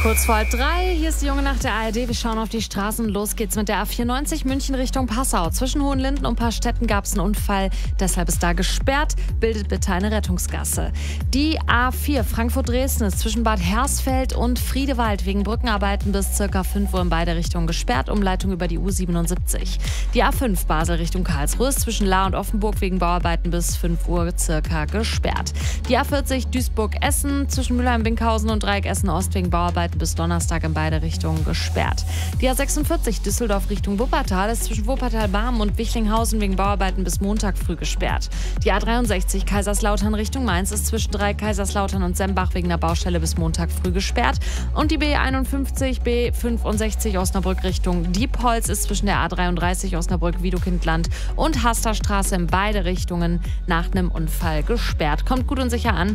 Kurz vor 3, hier ist die junge Nacht der ARD. Wir schauen auf die Straßen. Los geht's mit der A94 München Richtung Passau. Zwischen Hohenlinden und Paarstetten gab es einen Unfall, deshalb ist da gesperrt. Bildet bitte eine Rettungsgasse. Die A4 Frankfurt-Dresden ist zwischen Bad Hersfeld und Friedewald wegen Brückenarbeiten bis ca. 5 Uhr in beide Richtungen gesperrt. Umleitung über die U77. Die A5 Basel Richtung Karlsruhe ist zwischen Lahr und Offenburg wegen Bauarbeiten bis 5 Uhr circa gesperrt. Die A40 Duisburg-Essen zwischen Mülheim-Winkhausen und Dreieck Essen-Ost wegen Bauarbeiten bis Donnerstag in beide Richtungen gesperrt. Die A46 Düsseldorf Richtung Wuppertal ist zwischen Wuppertal-Barmen und Wichlinghausen wegen Bauarbeiten bis Montag früh gesperrt. Die A63 Kaiserslautern Richtung Mainz ist zwischen Dreieck Kaiserslautern und Sembach wegen der Baustelle bis Montag früh gesperrt. Und die B51 B65 Osnabrück Richtung Diepholz ist zwischen der A33 Osnabrück-Wiedekindland und Hasterstraße in beide Richtungen nach einem Unfall gesperrt. Kommt gut und sicher an.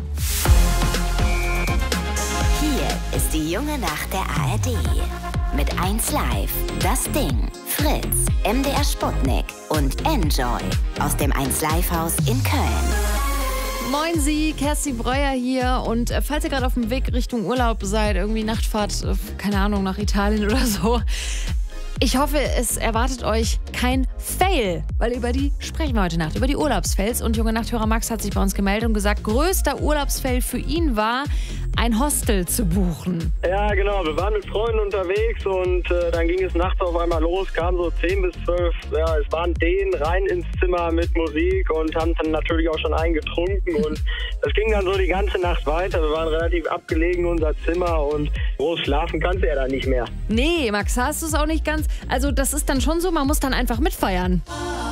Hier ist die junge Nacht der ARD. Mit 1Live, Das Ding, Fritz, MDR Sputnik und Enjoy aus dem 1Live-Haus in Köln. Moin Sie, Kerstin Breuer hier und falls ihr gerade auf dem Weg Richtung Urlaub seid, irgendwie Nachtfahrt, keine Ahnung, nach Italien oder so, ich hoffe, es erwartet euch kein Fail, weil über die sprechen wir heute Nacht, über die Urlaubsfails. Und junge Nachthörer Max hat sich bei uns gemeldet und gesagt, größter Urlaubsfail für ihn war, ein Hostel zu buchen. Ja, genau. Wir waren mit Freunden unterwegs und dann ging es nachts auf einmal los, kam so 10 bis 12. Ja, es waren denen rein ins Zimmer mit Musik und haben dann natürlich auch schon eingetrunken und das ging dann so die ganze Nacht weiter. Wir waren relativ abgelegen in unser Zimmer und groß schlafen kannst du ja da nicht mehr. Nee, Max, hast du es auch nicht ganz. Also das ist dann schon so, man muss dann einfach mitfeiern.